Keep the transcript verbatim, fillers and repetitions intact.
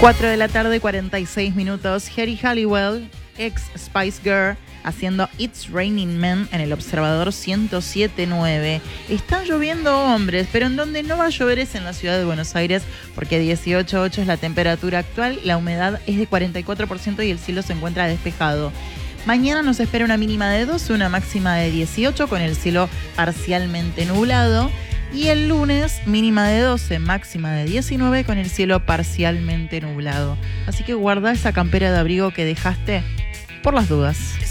cuatro de la tarde, cuarenta y seis minutos. Geri Halliwell, ex Spice Girl, haciendo It's Raining Men en el Observador ciento siete punto nueve. Están lloviendo hombres, pero en donde no va a llover es en la ciudad de Buenos Aires, porque dieciocho punto ocho es la temperatura actual, la humedad es de cuarenta y cuatro por ciento y el cielo se encuentra despejado. Mañana nos espera una mínima de doce, una máxima de dieciocho, con el cielo parcialmente nublado. Y el lunes, mínima de doce, máxima de diecinueve, con el cielo parcialmente nublado. Así que guarda esa campera de abrigo que dejaste por las dudas.